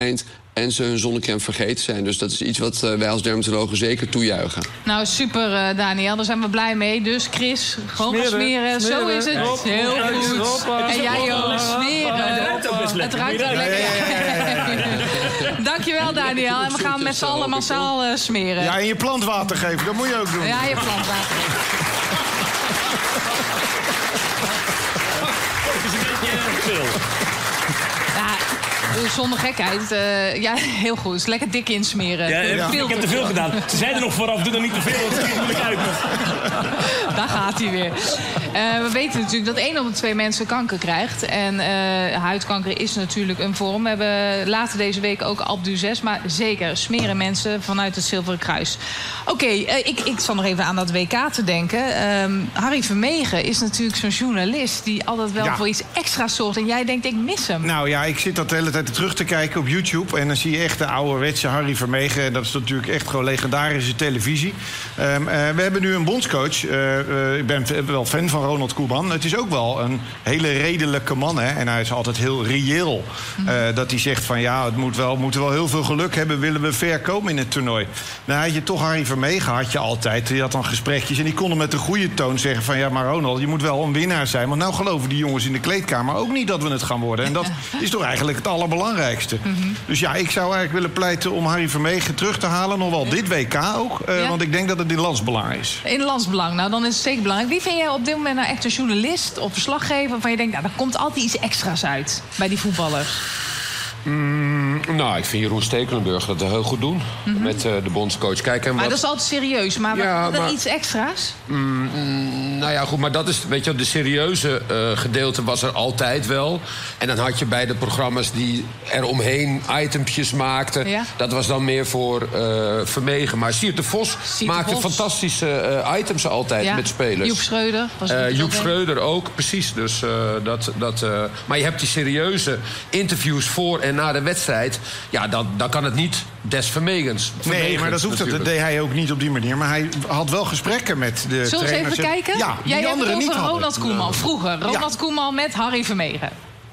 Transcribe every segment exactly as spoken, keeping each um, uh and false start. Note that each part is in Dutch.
en ze hun zonnecrème vergeten zijn. Dus dat is iets wat uh, wij als dermatologen zeker toejuichen. Nou, super, uh, Daniel. Daar zijn we blij mee. Dus Chris, gewoon smeren. smeren. smeren. Zo is het. Hop, heel hop, goed. Hop, en jij ook, smeren. Het ruikt ook best lekker. Het ruikt ook lekker. Ja, ja, ja. Dankjewel, Daniel. En we gaan met z'n allen massaal uh, smeren. Ja, en je plantwater geven. Dat moet je ook doen. Ja, je plantwater geven. Dat is een beetje veel. Ja, zonder gekheid. Uh, ja, heel goed. Lekker dik insmeren. Ja, ja. Ik heb te veel gedaan. Ze zeiden nog vooraf, doe er niet te veel, want het schiet moeilijk uit. Daar gaat hij weer. Uh, we weten natuurlijk dat één op de twee mensen kanker krijgt. En uh, huidkanker is natuurlijk een vorm. We hebben later deze week ook Alpe d'Huez. Maar zeker smeren mensen vanuit het Zilveren Kruis. Oké, okay, uh, ik, ik zal nog even aan dat W K te denken. Um, Harry Vermegen is natuurlijk zo'n journalist die altijd wel ja. voor iets extra's zorgt. En jij denkt, ik mis hem. Nou ja, ik zit dat de hele tijd terug te kijken op YouTube. En dan zie je echt de ouderwetse Harry Vermegen. En dat is natuurlijk echt gewoon legendarische televisie. Um, uh, we hebben nu een bondscoach. Uh, uh, ik ben wel fan van Ronald Koeman. Het is ook wel een hele redelijke man. Hè? En hij is altijd heel reëel. Uh, dat hij zegt van ja, het moet wel, moeten wel heel veel geluk hebben. Willen we ver komen in het toernooi? Nou had je toch Harry Vermegen had je altijd. Die had dan gesprekjes. En die konden met een goede toon zeggen van ja, maar Ronald, je moet wel een winnaar zijn. Want nou geloven die jongens in de kleedkamer ook niet dat we het gaan worden. En dat is toch eigenlijk het allerbelangrijkste. Mm-hmm. Dus ja, ik zou eigenlijk willen pleiten om Harry Vermegen terug te halen. Nog wel dit W K ook. Uh, ja? Want ik denk dat het in landsbelang is. In landsbelang, nou dan is het zeker belangrijk. Wie vind jij op dit moment nou echt een journalist of verslaggever waarvan je denkt, nou, er komt altijd iets extra's uit bij die voetballers? Mm, nou, ik vind Jeroen Stekelenburg dat heel goed doen. Mm-hmm. Met uh, de bondscoach. Kijk, en maar wat... dat is altijd serieus. Maar ja, wat, maar... iets extra's? Mm, mm, nou ja, goed, maar dat is, weet je, de serieuze uh, gedeelte was er altijd wel. En dan had je bij de programma's die er omheen itempjes maakten. Ja? Dat was dan meer voor uh, Vermegen. Maar Siert de Vos Siert maakte Vos. fantastische uh, items altijd ja. met spelers. Joep Schreuder. Was uh, Joep Schreuder ook, precies. Dus, uh, dat, dat, uh, maar je hebt die serieuze interviews voor en na de wedstrijd, ja, dan, dan kan het niet des Vermegens. Nee, maar dat hoeft dat, dat deed hij ook niet op die manier. Maar hij had wel gesprekken met de Zullen trainers. Zullen we even kijken? Ja, die Jij anderen niet hadden. Ronald Koeman, vroeger. Ronald ja. Koeman met Harry Vermegen.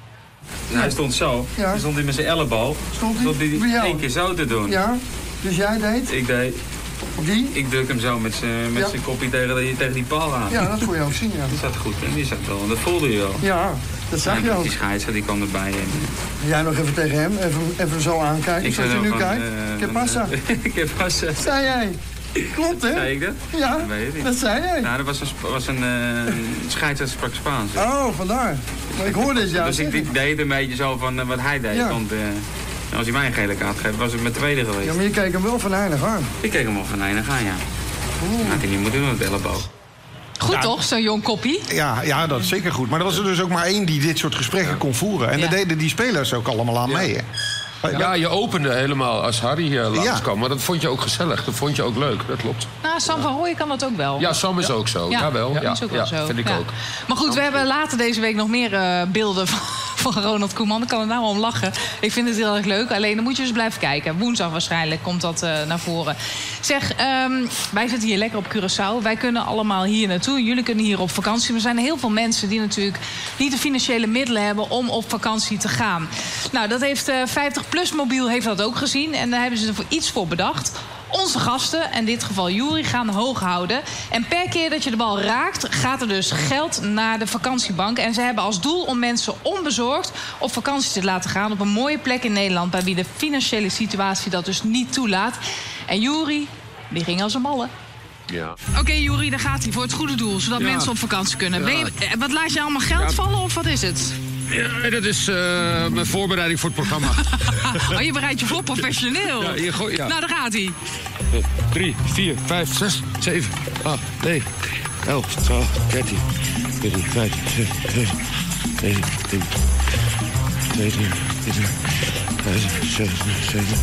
Nou, hij stond zo. Ja. Hij stond hij met zijn elleboog. Stond hij? Stond hij één keer zo te doen. Ja, dus jij deed? Ik deed. Die? Ik druk hem zo met zijn met ja. kopje tegen, tegen die paal aan. Ja, dat kon je ook zien, ja. Die zat goed en die zat wel. Dat voelde je wel. Ja, dat zag je ook. Die scheidsrechter die kwam erbij. En... Jij nog even tegen hem, even, even zo aankijken, zoals je nu van, kijkt. Uh, que pasa? Que pasa? Zei jij? Klopt, hè? Zei ik dat? Ja, dat, weet ik. dat zei jij. Nou, dat was een, was een uh, scheidsrechter sprak Spaans. Hè. Oh, vandaar. Maar ik hoorde het, ja. Dus ik, ik deed een beetje zo van uh, wat hij deed. Ja. Want, uh, als hij mij een gele kaart geeft, was ik met tweede geweest. Ja, maar je keek hem wel van einig aan. Ik keek hem wel van einig aan, ja. Dat had hij niet moeten doen met de elleboog. Goed ja, toch, zo'n jong koppie? Ja, ja, dat is zeker goed. Maar er was er dus ook maar één die dit soort gesprekken ja. kon voeren. En ja. daar deden die spelers ook allemaal aan ja. mee, hè? Ja, je opende helemaal als Harry uh, langskwam. Ja. Maar dat vond je ook gezellig, dat vond je ook leuk, dat klopt. Nou, Sam van Rooyen kan dat ook wel. Ja, Sam is ja. ook zo, ja. jawel. Ja, ja. is ook wel ja, zo. vind ik ja. ook. Maar goed, we hebben later deze week nog meer uh, beelden van, van Ronald Koeman. Ik kan er nou om lachen. Ik vind het heel erg leuk. Alleen dan moet je dus blijven kijken. Woensdag waarschijnlijk komt dat uh, naar voren. Zeg, um, wij zitten hier lekker op Curaçao. Wij kunnen allemaal hier naartoe. Jullie kunnen hier op vakantie. Maar er zijn heel veel mensen die natuurlijk niet de financiële middelen hebben om op vakantie te gaan. Nou, dat heeft uh, vijftig plus mobiel heeft dat ook gezien. En daar hebben ze er voor iets voor bedacht. Onze gasten, in dit geval Juri, gaan hoog houden. En per keer dat je de bal raakt, gaat er dus geld naar de vakantiebank. En ze hebben als doel om mensen onbezorgd op vakantie te laten gaan op een mooie plek in Nederland, bij wie de financiële situatie dat dus niet toelaat. En Juri, die ging als een malle. Ja. Oké, okay, Juri, daar gaat hij voor het goede doel, zodat ja. mensen op vakantie kunnen. Ja. Je, wat laat je allemaal geld ja. vallen of wat is het? Ja, dat is uh, mijn voorbereiding voor het programma. Oh, je bereidt je voor professioneel. Ja, je gooi, ja. Nou, daar gaat hij. drie, vier, vijf, zes, zeven, acht, negen, elf, twaalf, dertien, veertien, vijftien, zestien, zeventien, negentien, tweeëntwintig, eenentwintig, vijfentwintig, zevenentwintig,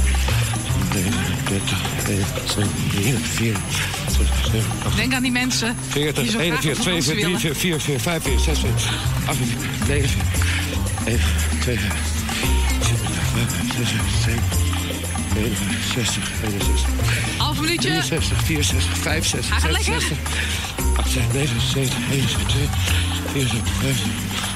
dertig, eenenveertig, vierentwintig. Denk aan die mensen. veertig, eenenveertig, tweeënveertig, drieënveertig, vierenveertig, vijfenveertig, zesenveertig, achtenveertig, negenenveertig, eenenveertig, tweeënveertig, zevenenveertig, negenenvijftig, zestig, eenenzestig. Half minuutje. drieënzestig, vierenzestig, vijfenzestig, zesenzestig, achtenzestig, negenenzeventig, eenenzeventig, vierenzeventig, vijfenzeventig.